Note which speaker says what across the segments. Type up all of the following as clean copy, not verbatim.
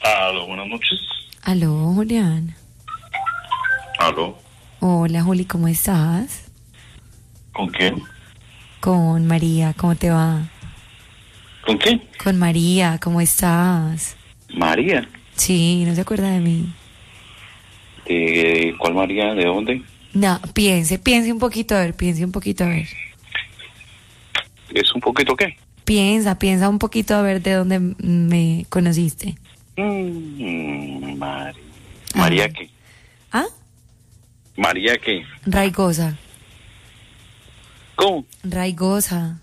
Speaker 1: Aló, buenas noches.
Speaker 2: Aló, Julián.
Speaker 1: Aló,
Speaker 2: Hola, Juli, ¿cómo estás?
Speaker 1: ¿con quién?
Speaker 2: Con María, ¿cómo te va?
Speaker 1: ¿Con quién?
Speaker 2: Con María, ¿cómo estás?
Speaker 1: María.
Speaker 2: Sí, ¿no se acuerda de mí?
Speaker 1: ¿Cuál María? ¿De dónde?
Speaker 2: No, piense un poquito, a ver, piense un poquito, a ver.
Speaker 1: ¿Es un poquito qué?
Speaker 2: Piensa un poquito, a ver, de dónde me conociste.
Speaker 1: María.
Speaker 2: Ah.
Speaker 1: ¿María qué?
Speaker 2: ¿Ah?
Speaker 1: ¿María qué?
Speaker 2: Raigosa.
Speaker 1: ¿Cómo?
Speaker 2: Raigosa.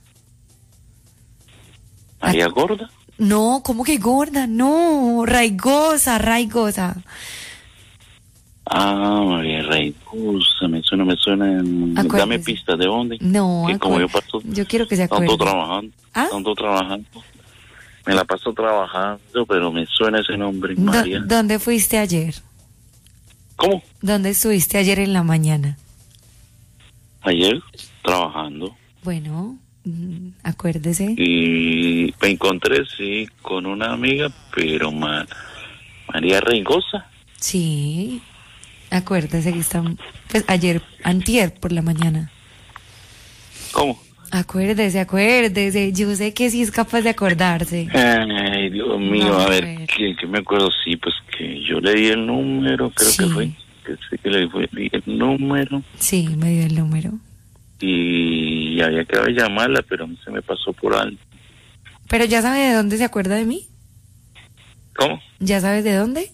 Speaker 1: ¿María gorda?
Speaker 2: No, ¿cómo que gorda? No, raigosa.
Speaker 1: María Raigosa, me suena.
Speaker 2: Acuérdese.
Speaker 1: Dame pistas, ¿de dónde?
Speaker 2: No,
Speaker 1: Que como yo paso
Speaker 2: yo quiero que se acuerde.
Speaker 1: tanto trabajando. Me la paso trabajando, pero me suena ese nombre, María.
Speaker 2: ¿Dónde fuiste ayer?
Speaker 1: ¿Cómo?
Speaker 2: ¿Dónde estuviste ayer en la mañana?
Speaker 1: Ayer, trabajando.
Speaker 2: Bueno, acuérdese.
Speaker 1: Y me encontré, sí, con una amiga, pero María Raigosa.
Speaker 2: Sí, acuérdese que está, pues ayer, antier por la mañana.
Speaker 1: ¿Cómo?
Speaker 2: Acuérdese, yo sé que sí es capaz de acordarse.
Speaker 1: Ay, Dios mío,
Speaker 2: No,
Speaker 1: a ver, ¿qué me acuerdo? Sí, pues que yo le di el número, creo
Speaker 2: Sí.
Speaker 1: que fue, que sí que le di el número,
Speaker 2: Sí, me dio el número.
Speaker 1: y había que llamarla, pero se me pasó por algo.
Speaker 2: Pero ya sabe de dónde se acuerda de mí.
Speaker 1: ¿Cómo?
Speaker 2: ¿Ya sabes de dónde?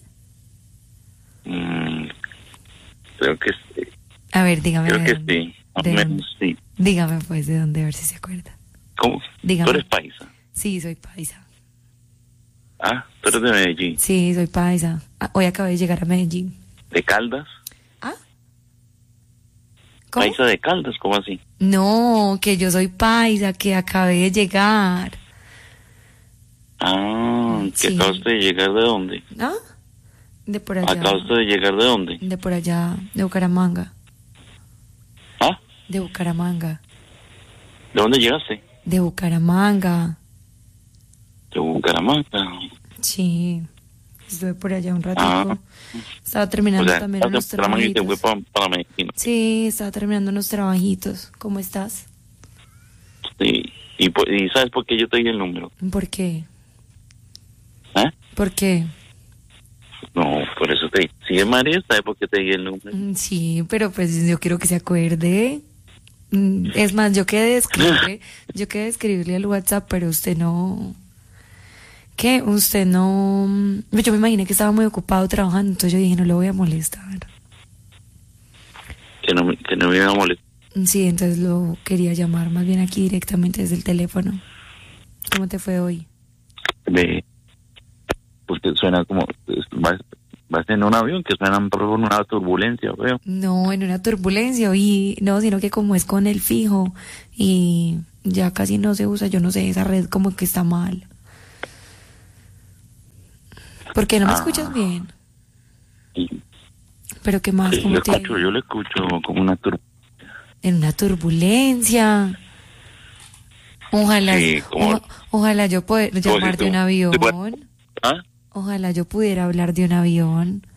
Speaker 1: Creo que sí,
Speaker 2: A ver, dígame
Speaker 1: creo
Speaker 2: de
Speaker 1: que
Speaker 2: dónde.
Speaker 1: sí, más o
Speaker 2: ¿De
Speaker 1: menos
Speaker 2: dónde?
Speaker 1: sí.
Speaker 2: Dígame pues de dónde, a ver si se acuerda.
Speaker 1: ¿Cómo?
Speaker 2: Dígame.
Speaker 1: ¿Tú eres paisa?
Speaker 2: Sí, soy paisa.
Speaker 1: ¿Tú eres de Medellín?
Speaker 2: Sí, soy paisa. Hoy acabé de llegar a Medellín.
Speaker 1: ¿De Caldas?
Speaker 2: ¿Ah? ¿Cómo?
Speaker 1: ¿Paisa de Caldas? ¿Cómo así?
Speaker 2: No, que yo soy paisa, que acabé de llegar.
Speaker 1: ¿Que
Speaker 2: Sí.
Speaker 1: acaba usted de llegar de dónde?
Speaker 2: ¿Ah? De por allá.
Speaker 1: ¿Acaba usted de llegar de dónde?
Speaker 2: De por allá, de Bucaramanga. De Bucaramanga.
Speaker 1: ¿De dónde llegaste?
Speaker 2: De Bucaramanga.
Speaker 1: De Bucaramanga.
Speaker 2: Sí. Estuve por allá un ratito. Estaba terminando también
Speaker 1: de
Speaker 2: unos
Speaker 1: Bucaramanga y te fue
Speaker 2: trabajitos.
Speaker 1: para Medellín.
Speaker 2: Sí, estaba terminando unos trabajitos. ¿Cómo estás?
Speaker 1: Sí. ¿Y sabes por qué yo te di el número?
Speaker 2: ¿Por qué?
Speaker 1: ¿Por qué? No, por eso te di. Si es María, ¿sabes por qué te di el número?
Speaker 2: Sí, pero pues yo quiero que se acuerde. Es más, yo quedé de escribirle al WhatsApp, pero usted no... ¿Qué? Usted no... Yo me imaginé que estaba muy ocupado trabajando, entonces yo dije, no le voy a molestar.
Speaker 1: Que no me iba a molestar.
Speaker 2: Sí, entonces lo quería llamar más bien aquí directamente desde el teléfono. ¿Cómo te fue hoy?
Speaker 1: Porque suena como... Vas en un avión que suena por una turbulencia, veo.
Speaker 2: No, en una turbulencia, no, sino que como es con el fijo y ya casi no se usa, yo no sé, esa red como que está mal. ¿Por qué no me escuchas bien?
Speaker 1: Sí.
Speaker 2: ¿Pero qué más?
Speaker 1: Sí,
Speaker 2: ¿Cómo
Speaker 1: yo le escucho como una turbulencia.
Speaker 2: En una turbulencia. Ojalá,
Speaker 1: Sí,
Speaker 2: ojalá yo pueda llamar de un avión. Ojalá yo pudiera hablar de un avión.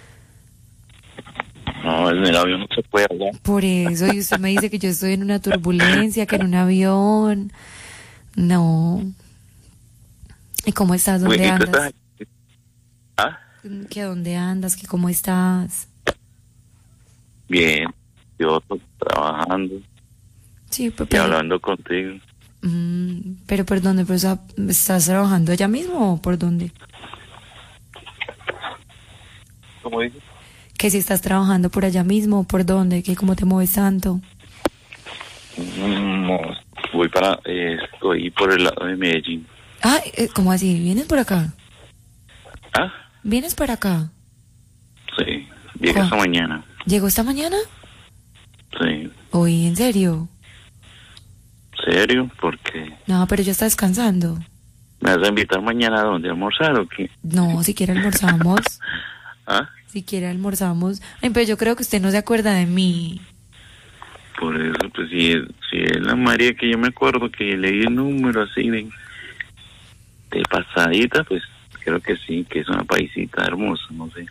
Speaker 1: No, en el avión no se puede hablar.
Speaker 2: Por eso, y usted me dice que yo estoy en una turbulencia, que en un avión. No. ¿Y cómo estás? ¿Dónde andas? ¿Que dónde andas? ¿Que cómo estás?
Speaker 1: Bien, yo trabajando.
Speaker 2: Sí,
Speaker 1: y hablando contigo.
Speaker 2: Pero ¿por dónde? ¿Estás trabajando allá mismo o por dónde?
Speaker 1: ¿Cómo dices?
Speaker 2: Que si estás trabajando por allá mismo o por dónde, que cómo te mueves tanto.
Speaker 1: No, estoy por el lado de Medellín.
Speaker 2: ¿Cómo así? ¿Vienes por acá? ¿Vienes para acá?
Speaker 1: Sí, llegué esta mañana.
Speaker 2: ¿Llegó esta mañana?
Speaker 1: Sí.
Speaker 2: Uy, ¿en serio?
Speaker 1: ¿Serio? ¿Por qué?
Speaker 2: No, pero ya está descansando.
Speaker 1: ¿Me vas a invitar mañana a dónde? ¿A almorzar o qué?
Speaker 2: No, si quiere almorzamos. Si quiere almorzamos. Ay, pero yo creo que usted no se acuerda de mí.
Speaker 1: Por eso, pues si es la María que yo me acuerdo que leí el número así de pasadita, pues creo que sí, que es una paisita hermosa, no sé.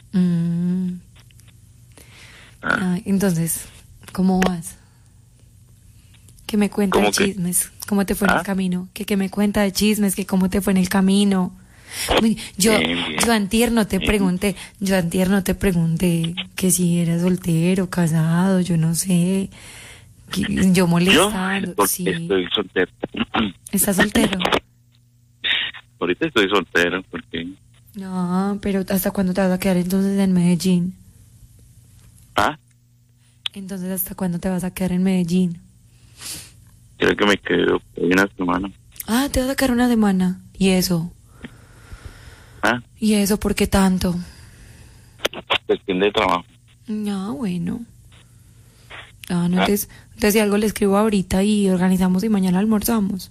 Speaker 2: Entonces, ¿cómo vas? ¿Qué me cuenta de chismes? ¿Cómo te fue en el camino? ¿Qué me cuenta de chismes? ¿Que cómo te fue en el camino? Yo antier no te pregunté que si eras soltero, casado, yo no sé. Yo molestando.
Speaker 1: Sí. Estoy soltero.
Speaker 2: ¿Estás soltero?
Speaker 1: Ahorita estoy soltero porque...
Speaker 2: No, pero ¿hasta cuándo te vas a quedar entonces en Medellín? Entonces, ¿hasta cuándo te vas a quedar en Medellín?
Speaker 1: Creo que me quedo una semana.
Speaker 2: Te vas a quedar una semana. ¿Y eso? ¿Y eso por qué tanto?
Speaker 1: Cuestión de trabajo.
Speaker 2: No, bueno. Entonces si algo le escribo ahorita y organizamos y mañana almorzamos.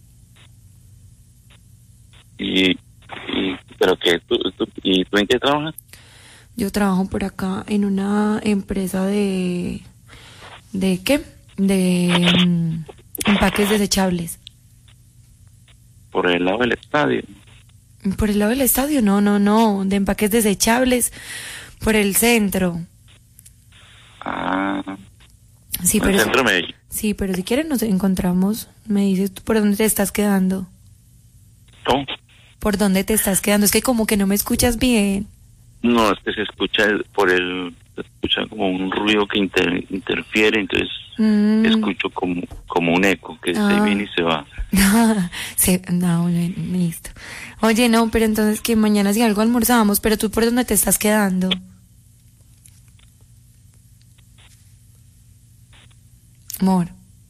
Speaker 1: ¿Pero qué? ¿Tú en qué trabajas?
Speaker 2: Yo trabajo por acá en una empresa ¿de qué? De empaques desechables.
Speaker 1: ¿Por el lado del estadio?
Speaker 2: ¿Por el lado del estadio? No, de empaques desechables por el centro. Sí, pero
Speaker 1: el centro de Medellín.
Speaker 2: Sí, pero si quieres nos encontramos. Me dices tú por dónde te estás quedando.
Speaker 1: ¿Cómo?
Speaker 2: ¿Por dónde te estás quedando? Es que como que no me escuchas bien.
Speaker 1: No, es que se escucha se escucha como un ruido que interfiere, entonces escucho como un eco que se viene y se va.
Speaker 2: No, listo. Oye, no, pero entonces que mañana si algo almorzamos, pero tú ¿por dónde te estás quedando? Amor.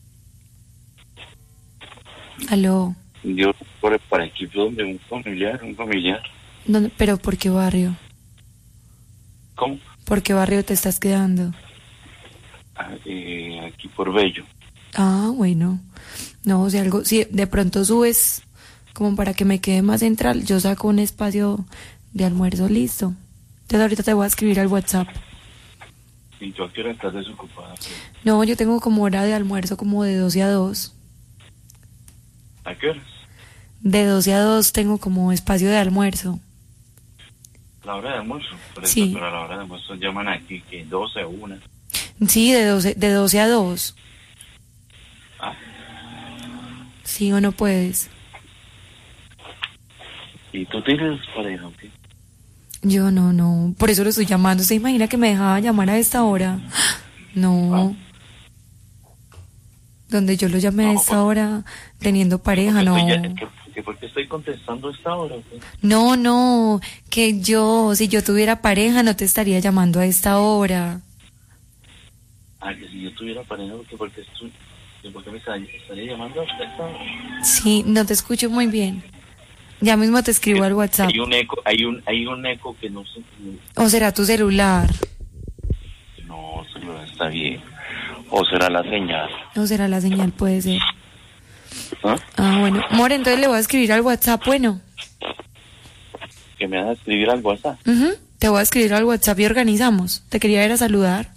Speaker 2: Aló.
Speaker 1: Yo por aquí donde un familiar.
Speaker 2: ¿Dónde? ¿Pero por qué barrio?
Speaker 1: ¿Cómo?
Speaker 2: ¿Por qué barrio te estás quedando?
Speaker 1: Aquí por Bello.
Speaker 2: Bueno. No, si de pronto subes como para que me quede más central, yo saco un espacio de almuerzo listo. Entonces ahorita te voy a escribir al WhatsApp.
Speaker 1: ¿Y tú a qué hora estás desocupada?
Speaker 2: No, yo tengo como hora de almuerzo como de 12 a 2.
Speaker 1: ¿A qué horas?
Speaker 2: De 12 a 2 tengo como espacio de almuerzo.
Speaker 1: ¿La hora de almuerzo?
Speaker 2: Sí.
Speaker 1: Pero a la hora de almuerzo llaman aquí que 12 a 1.
Speaker 2: Sí, de 12 a 2. ¿Sí o no puedes?
Speaker 1: ¿Y tú tienes pareja o qué?
Speaker 2: Yo no, por eso lo estoy llamando. ¿Se imagina que me dejaba llamar a esta hora? No. Donde yo lo llamé a esta hora teniendo pareja, no.
Speaker 1: ¿Por qué estoy contestando a esta hora? ¿Qué?
Speaker 2: No, que si yo tuviera pareja no te estaría llamando a esta hora.
Speaker 1: Que si yo tuviera pareja, ¿por qué me estaría llamando a esta hora?
Speaker 2: Sí, no te escucho muy bien. Ya mismo te escribo al WhatsApp.
Speaker 1: Hay un eco que no sé.
Speaker 2: ¿O será tu celular?
Speaker 1: No, celular está bien. ¿O será la señal?
Speaker 2: ¿O será la señal? Puede ser. Bueno. Amor, entonces le voy a escribir al WhatsApp, bueno.
Speaker 1: ¿Que me vas a escribir al WhatsApp?
Speaker 2: Te voy a escribir al WhatsApp y organizamos. Te quería ir a saludar.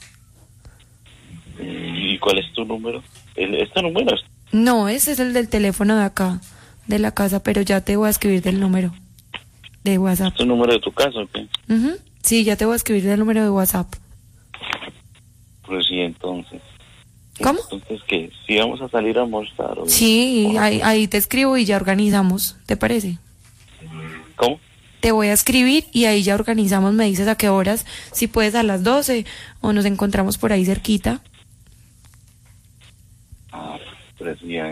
Speaker 1: ¿Y cuál es tu número? ¿Este número es?
Speaker 2: No, ese es el del teléfono de acá, de la casa, pero ya te voy a escribir del número de WhatsApp.
Speaker 1: ¿Es tu número de tu casa o qué?
Speaker 2: Sí, ya te voy a escribir del número de WhatsApp.
Speaker 1: Pues sí, entonces.
Speaker 2: ¿Cómo?
Speaker 1: Entonces, ¿qué? ¿Si vamos a salir a almorzar?
Speaker 2: Sí, ahí te escribo y ya organizamos, ¿te parece?
Speaker 1: ¿Cómo?
Speaker 2: Te voy a escribir y ahí ya organizamos, me dices a qué horas, si puedes a las 12 o nos encontramos por ahí cerquita.
Speaker 1: Pues ya.